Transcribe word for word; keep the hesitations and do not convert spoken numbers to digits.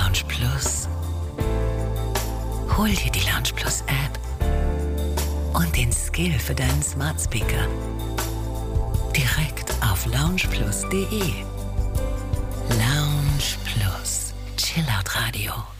Lounge Plus? Hol dir die Lounge Plus App und den Skill für deinen Smart Speaker direkt auf lounge plus punkt de. Lounge Plus, Chillout Radio.